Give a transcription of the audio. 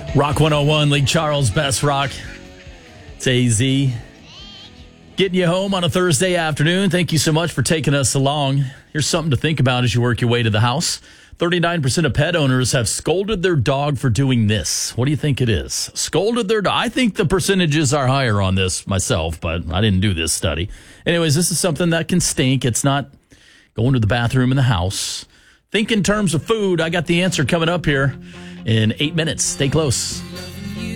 Rock 101, Lee Charles, Best Rock. It's AZ. Getting you home on a Thursday afternoon. Thank you so much for taking us along. Here's something to think about as you work your way to the house. 39% of pet owners have scolded their dog for doing this. What do you think it is? Scolded their dog. I think the percentages are higher on this myself, but I didn't do this study. Anyways, this is something that can stink. It's not going to the bathroom in the house. Think in terms of food. I got the answer coming up here in 8 minutes. Stay close.